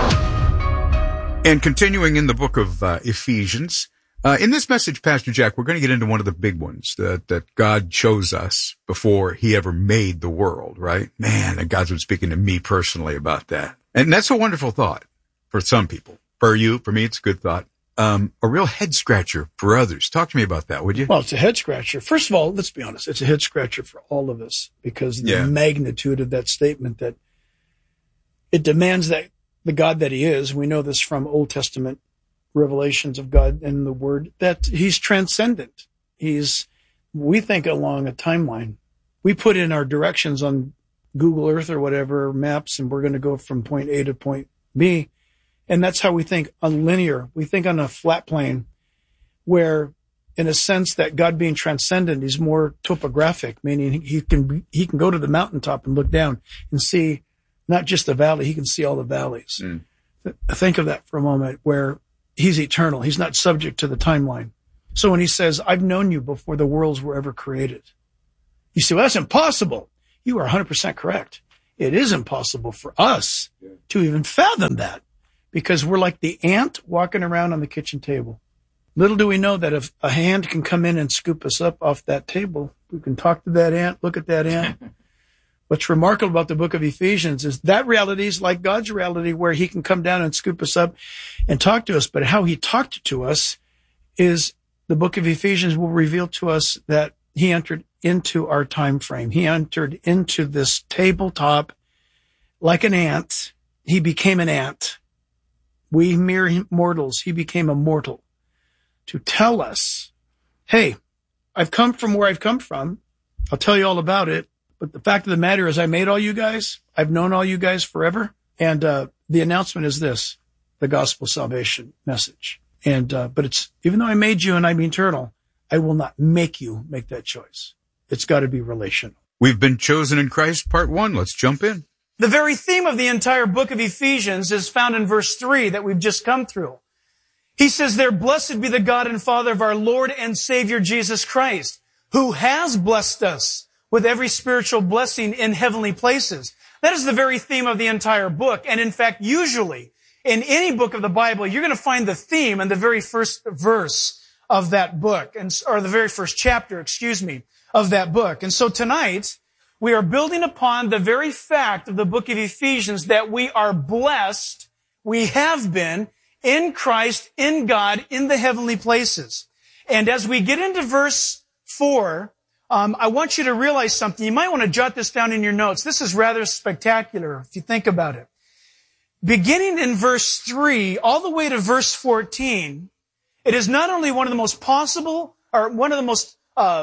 And continuing in the book of uh, Ephesians, uh, in this message, Pastor Jack, we're going to get into one of the big ones, that, that God chose us before He ever made the world, right? Man, and God's been speaking to me personally about that. And that's a wonderful thought for some people. For you, for me, it's a good thought. Um, a real head scratcher for others. Talk to me about that, would you? Well, it's a head scratcher. First of all, let's be honest. It's a head scratcher for all of us because of the Yeah. magnitude of that statement, that it demands that the God that He is, we know this from Old Testament revelations of God and the Word, that he's transcendent. He's, we think along a timeline. We put in our directions on Google Earth or whatever, maps, and we're going to go from point A to point B. And that's how we think, on linear. We think on a flat plane, where in a sense that God being transcendent is more topographic, meaning he can, he can go to the mountaintop and look down and see not just the valley, he can see all the valleys. Mm. Think of that for a moment, where he's eternal. He's not subject to the timeline. So when he says, I've known you before the worlds were ever created, you say, well, that's impossible. You are one hundred percent correct. It is impossible for us yeah. to even fathom that, because we're like the ant walking around on the kitchen table. Little do we know that if a hand can come in and scoop us up off that table, we can talk to that ant, look at that ant. What's remarkable about the book of Ephesians is that reality is like God's reality, where he can come down and scoop us up and talk to us. But how he talked to us is the book of Ephesians will reveal to us that he entered into our time frame. He entered into this tabletop like an ant. He became an ant. We mere mortals, he became a mortal to tell us, hey, I've come from where I've come from. I'll tell you all about it. But the fact of the matter is I made all you guys. I've known all you guys forever. And uh, the announcement is this, the gospel salvation message. And uh, but it's, even though I made you and I'm eternal, I will not make you make that choice. It's got to be relational. We've been chosen in Christ, part one. Let's jump in. The very theme of the entire book of Ephesians is found in verse three that we've just come through. He says there, blessed be the God and Father of our Lord and Savior Jesus Christ, who has blessed us with every spiritual blessing in heavenly places. That is the very theme of the entire book. And in fact, usually in any book of the Bible, you're going to find the theme in the very first verse of that book, and or the very first chapter, excuse me, of that book. And so tonight, we are building upon the very fact of the book of Ephesians that we are blessed, we have been, in Christ, in God, in the heavenly places. And as we get into verse four, um, I want you to realize something. You might want to jot this down in your notes. This is rather spectacular if you think about it. Beginning in verse three, all the way to verse fourteen, it is not only one of the most possible, or one of the most uh,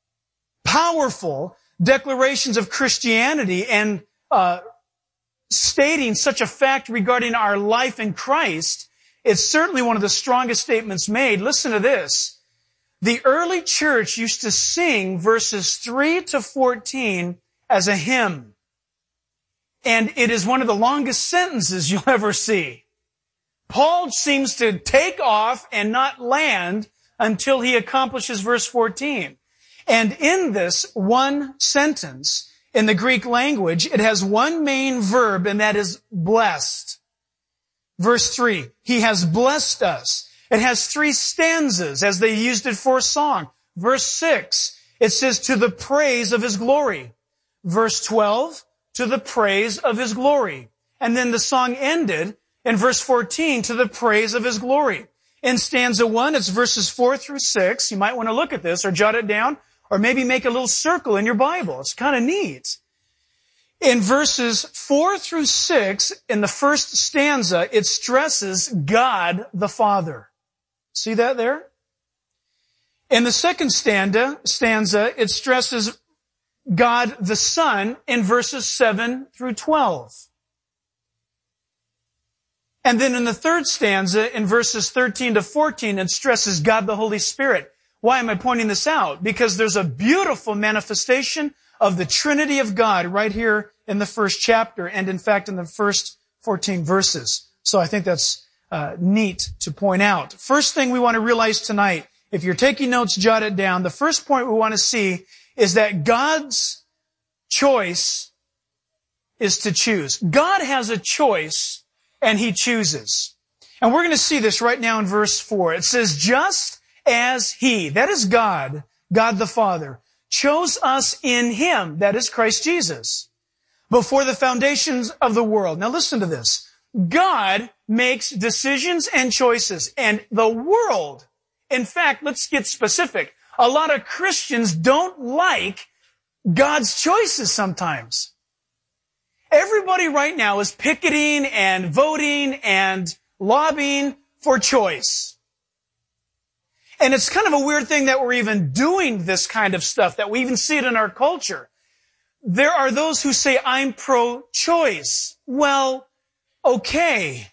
powerful declarations of Christianity and uh, stating such a fact regarding our life in Christ, it's certainly one of the strongest statements made. Listen to this. The early church used to sing verses three to fourteen as a hymn. And it is one of the longest sentences you'll ever see. Paul seems to take off and not land until he accomplishes verse fourteen. And in this one sentence, in the Greek language, it has one main verb, and that is blessed. Verse three, he has blessed us. It has three stanzas, as they used it for a song. Verse six, it says, to the praise of his glory. Verse twelve, to the praise of his glory. And then the song ended in verse fourteen, to the praise of his glory. In stanza one, it's verses four through six. You might want to look at this or jot it down, or maybe make a little circle in your Bible. It's kind of neat. In verses four through six, in the first stanza, it stresses God the Father. See that there? In the second stanza, stanza, it stresses God the Son in verses seven through twelve. And then in the third stanza, in verses thirteen to fourteen, it stresses God the Holy Spirit. Why am I pointing this out? Because there's a beautiful manifestation of the Trinity of God right here in the first chapter, and in fact in the first fourteen verses. So I think that's uh, neat to point out. First thing we want to realize tonight, if you're taking notes, jot it down. The first point we want to see is that God's choice is to choose. God has a choice, and he chooses. And we're going to see this right now in verse four. It says, just as he, that is God, God the Father, chose us in him, that is Christ Jesus, before the foundations of the world. Now listen to this. God makes decisions and choices, and the world, in fact, let's get specific. A lot of Christians don't like God's choices sometimes. Everybody right now is picketing and voting and lobbying for choice. And it's kind of a weird thing that we're even doing this kind of stuff, that we even see it in our culture. There are those who say, I'm pro-choice. Well, okay.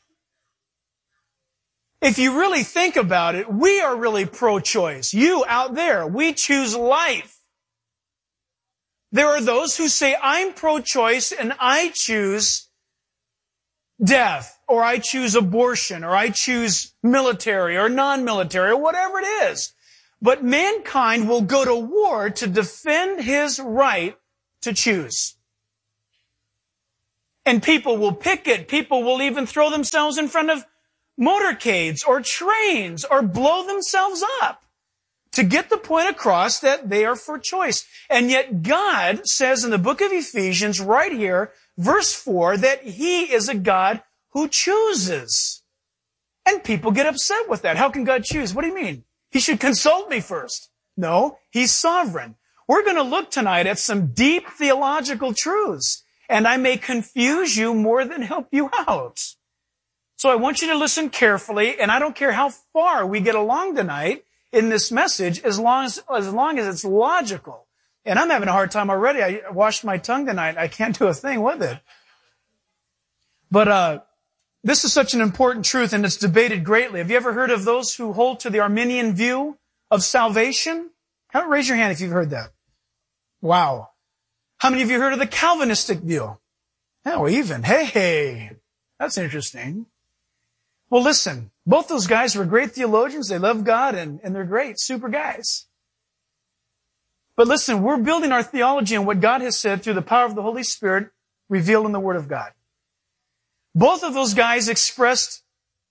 If you really think about it, we are really pro-choice. You out there, we choose life. There are those who say, I'm pro-choice and I choose death, or I choose abortion, or I choose military or non-military, or whatever it is. But mankind will go to war to defend his right to choose. And people will picket. People will even throw themselves in front of motorcades or trains or blow themselves up to get the point across that they are for choice. And yet God says in the book of Ephesians right here, verse four, that He is a God who chooses. And people get upset with that. How can God choose? What do you mean? He should consult me first. No, He's sovereign. We're going to look tonight at some deep theological truths, and I may confuse you more than help you out. So I want you to listen carefully, and I don't care how far we get along tonight in this message, as long as, as long as it's logical. And I'm having a hard time already. I washed my tongue tonight. I can't do a thing with it. But, uh, this is such an important truth, and it's debated greatly. Have you ever heard of those who hold to the Arminian view of salvation? Raise your hand if you've heard that. Wow. How many of you heard of the Calvinistic view? Oh, even. Hey, hey. That's interesting. Well, listen. Both those guys were great theologians. They love God, and, and they're great, super guys. But listen, we're building our theology on what God has said through the power of the Holy Spirit revealed in the Word of God. Both of those guys expressed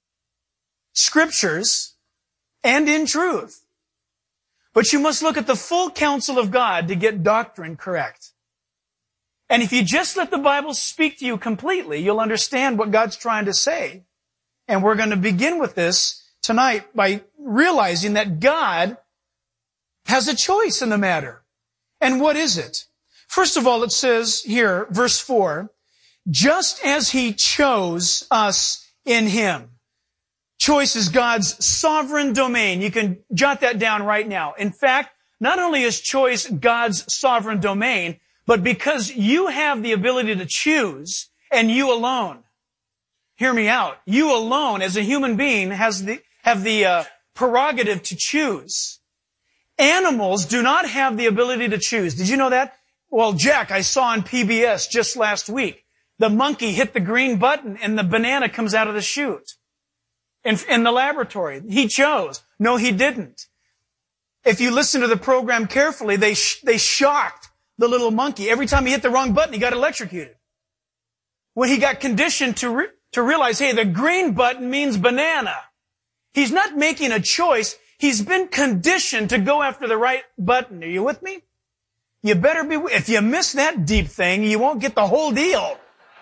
scriptures and in truth. But you must look at the full counsel of God to get doctrine correct. And if you just let the Bible speak to you completely, you'll understand what God's trying to say. And we're going to begin with this tonight by realizing that God has a choice in the matter. And what is it? First of all, it says here, verse four, just as He chose us in Him. Choice is God's sovereign domain. You can jot that down right now. In fact, not only is choice God's sovereign domain, but because you have the ability to choose, and you alone, hear me out, you alone as a human being has the, have the uh, prerogative to choose. Animals do not have the ability to choose. Did you know that? Well, Jack, I saw on P B S just last week, the monkey hit the green button and the banana comes out of the chute. In, in the laboratory. He chose. No, he didn't. If you listen to the program carefully, they, sh- they shocked the little monkey. Every time he hit the wrong button, he got electrocuted. When he got conditioned to, re- to realize, hey, the green button means banana. He's not making a choice. He's been conditioned to go after the right button. Are you with me? You better be, if you miss that deep thing, you won't get the whole deal.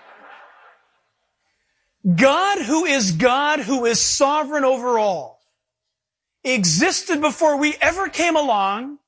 God, who is God, who is sovereign over all, existed before we ever came along.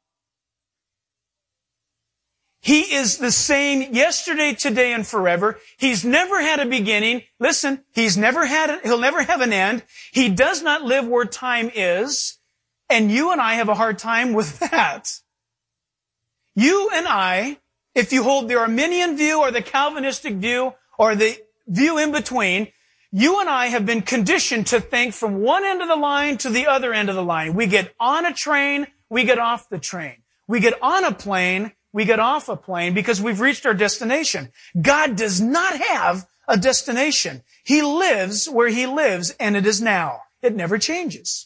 He is the same yesterday, today, and forever. He's never had a beginning. Listen, he's never had it. He'll never have an end. He does not live where time is. And you and I have a hard time with that. You and I, if you hold the Arminian view or the Calvinistic view or the view in between, you and I have been conditioned to think from one end of the line to the other end of the line. We get on a train, we get off the train. We get on a plane, we get off a plane because we've reached our destination. God does not have a destination. He lives where He lives, and it is now. It never changes.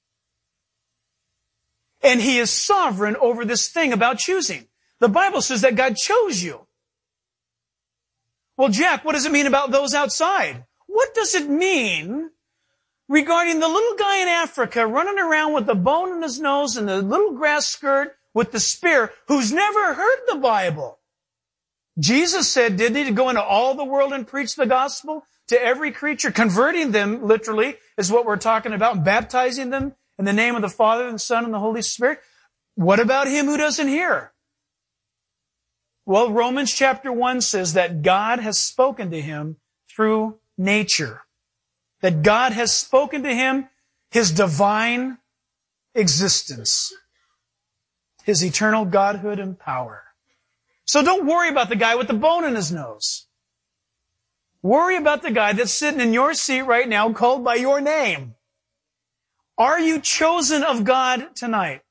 And He is sovereign over this thing about choosing. The Bible says that God chose you. Well, Jack, what does it mean about those outside? What does it mean regarding the little guy in Africa running around with the bone in his nose and the little grass skirt with the spear who's never heard the Bible? Jesus said, didn't He, to go into all the world and preach the gospel to every creature, converting them, literally, is what we're talking about, baptizing them in the name of the Father and the Son and the Holy Spirit. What about him who doesn't hear? Well, Romans chapter one says that God has spoken to him through nature. that God has spoken to him his divine existence, his eternal godhood and power. So don't worry about the guy with the bone in his nose. Worry about the guy that's sitting in your seat right now called by your name. Are you chosen of God tonight?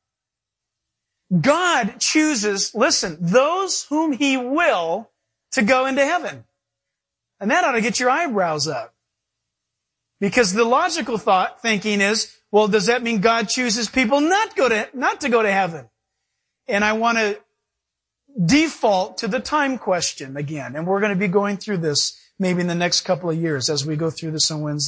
God chooses, listen, those whom he will to go into heaven. And that ought to get your eyebrows up. Because the logical thought, thinking is, well, does that mean God chooses people not go to, not to go to heaven? And I want to default to the time question again. And we're going to be going through this maybe in the next couple of years as we go through this on Wednesday.